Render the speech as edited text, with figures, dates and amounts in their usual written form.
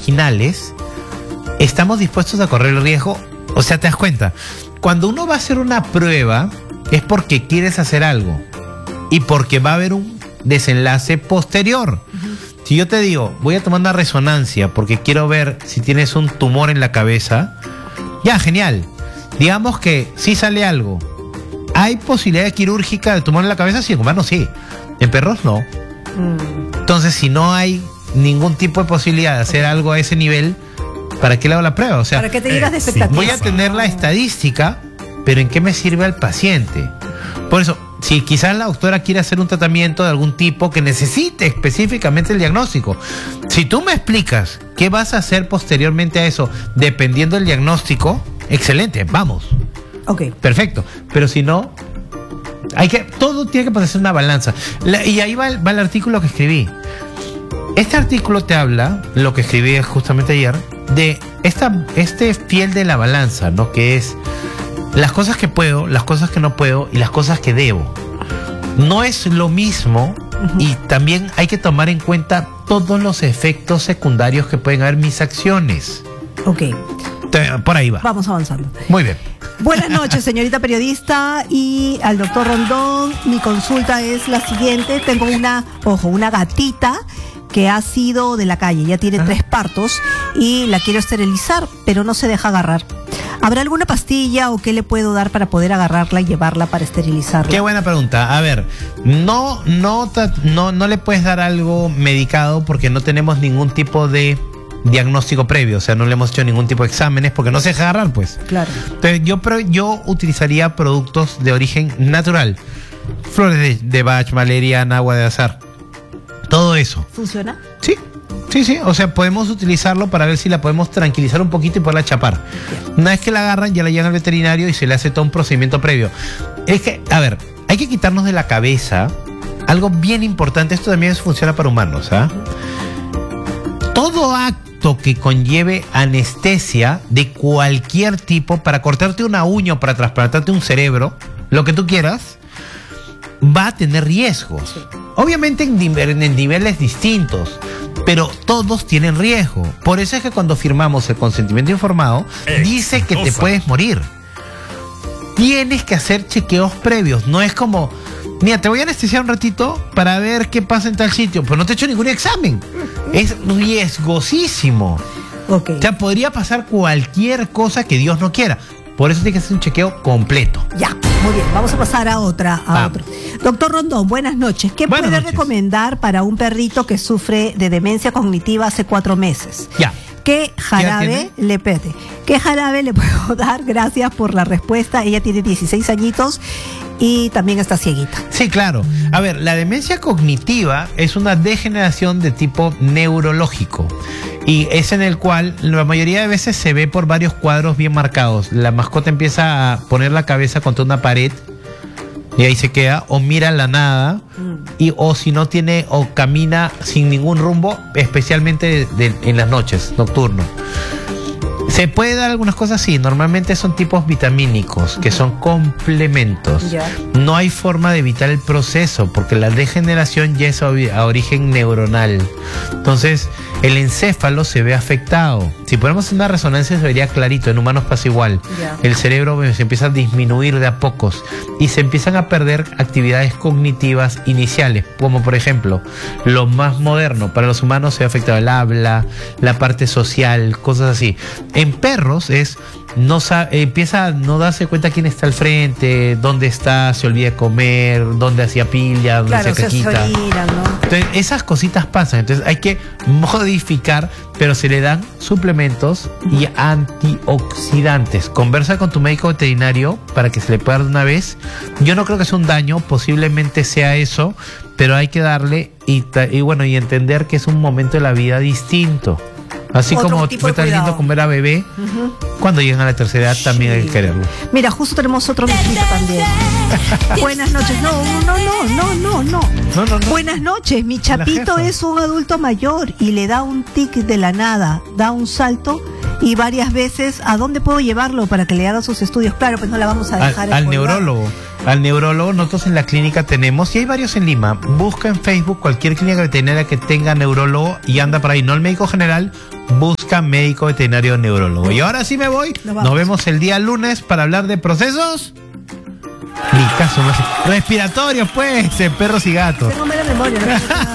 marginales, estamos dispuestos a correr el riesgo. O sea, te das cuenta, cuando uno va a hacer una prueba es porque quieres hacer algo y porque va a haber un desenlace posterior. Si yo te digo, voy a tomar una resonancia porque quiero ver si tienes un tumor en la cabeza, ya, genial. Digamos que sí sale algo. ¿Hay posibilidad quirúrgica de tumor en la cabeza? Sí, en humanos sí. En perros no. Entonces, si no hay ningún tipo de posibilidad de hacer algo a ese nivel, ¿para qué le hago la prueba? O sea, para que te llegas de expectativas. Voy a tener la estadística, pero ¿en qué me sirve al paciente? Por eso, si quizás la doctora quiere hacer un tratamiento de algún tipo que necesite específicamente el diagnóstico, si tú me explicas qué vas a hacer posteriormente a eso, dependiendo del diagnóstico, excelente, vamos. Ok. Perfecto. Pero si no, todo tiene que ponerse en una balanza. Y ahí va el artículo que escribí. Este artículo te habla, lo que escribí justamente ayer, de este fiel de la balanza, ¿no? Que es las cosas que puedo, las cosas que no puedo y las cosas que debo. No es lo mismo, y también hay que tomar en cuenta todos los efectos secundarios que pueden haber mis acciones. Ok. Por ahí va. Vamos avanzando. Muy bien. Buenas noches, señorita periodista y al doctor Rondón. Mi consulta es la siguiente. Tengo una gatita que ha sido de la calle, ya tiene 3 partos y la quiero esterilizar, pero no se deja agarrar. ¿Habrá alguna pastilla o qué le puedo dar para poder agarrarla y llevarla para esterilizarla? Qué buena pregunta. A ver, no le puedes dar algo medicado porque no tenemos ningún tipo de diagnóstico previo, o sea, no le hemos hecho ningún tipo de exámenes porque no se deja agarrar, pues. Claro. Entonces, yo utilizaría productos de origen natural. Flores de Bach, valeriana, agua de azahar. Todo eso. ¿Funciona? Sí. O sea, podemos utilizarlo para ver si la podemos tranquilizar un poquito y poderla chapar. Una vez que la agarran, ya la llevan al veterinario y se le hace todo un procedimiento previo. Es que, a ver, hay que quitarnos de la cabeza algo bien importante. Esto también funciona para humanos, ¿ah? Todo acto que conlleve anestesia de cualquier tipo para cortarte una uña o para trasplantarte un cerebro, lo que tú quieras, va a tener riesgos. Sí. Obviamente en niveles distintos, pero todos tienen riesgo. Por eso es que cuando firmamos el consentimiento informado, dice que te puedes morir. Tienes que hacer chequeos previos. No es como, mira, te voy a anestesiar un ratito para ver qué pasa en tal sitio, pero no te he hecho ningún examen. Es riesgosísimo. Okay. O sea, podría pasar cualquier cosa que Dios no quiera. Por eso tiene que hacer un chequeo completo. Ya, muy bien. Vamos a pasar a otro. Doctor Rondón, buenas noches. ¿Qué puede recomendar para un perrito que sufre de demencia cognitiva hace 4 meses? Ya. ¿Qué jarabe le puedo dar? Gracias por la respuesta. Ella tiene 16 añitos y también está cieguita. Sí, claro. A ver, la demencia cognitiva es una degeneración de tipo neurológico y es en el cual la mayoría de veces se ve por varios cuadros bien marcados. La mascota empieza a poner la cabeza contra una pared y ahí se queda, o mira la nada, o si no tiene, o camina sin ningún rumbo, especialmente en las noches, nocturno. Se puede dar algunas cosas, sí, normalmente son tipos vitamínicos, que son complementos. Ya. No hay forma de evitar el proceso, porque la degeneración ya es a origen neuronal. Entonces, el encéfalo se ve afectado. Si ponemos una resonancia se vería clarito, en humanos pasa igual. Ya. El cerebro se empieza a disminuir de a pocos y se empiezan a perder actividades cognitivas iniciales, como por ejemplo, lo más moderno, para los humanos se ve afectado el habla, la parte social, cosas así. En perros empieza a no darse cuenta quién está al frente, dónde está, se olvida de comer, dónde hacía pilla, dónde hacía caquita. ¿no? Entonces, esas cositas pasan. Entonces, hay que modificar, pero se le dan suplementos y antioxidantes. Conversa con tu médico veterinario para que se le pueda dar de una vez. Yo no creo que sea un daño, posiblemente sea eso, pero hay que darle y entender que es un momento de la vida distinto. Así como fue tan lindo comer a bebé, cuando llegan a la tercera edad también hay que quererlo. Mira, justo tenemos otro visita también. Buenas noches. No. Buenas noches. Mi chapito es un adulto mayor y le da un tic de la nada, da un salto y varias veces, ¿a dónde puedo llevarlo para que le haga sus estudios? Claro, pues no la vamos a dejar al neurólogo. Al neurólogo, nosotros en la clínica tenemos, y hay varios en Lima, busca en Facebook cualquier clínica veterinaria que tenga neurólogo y anda por ahí, no el médico general, busca Mosca, médico veterinario neurólogo. Y ahora sí me voy. Nos vemos el día lunes para hablar de procesos. Ni caso, no sé. Respiratorios, pues, en perros y gatos. Tengo mala memoria.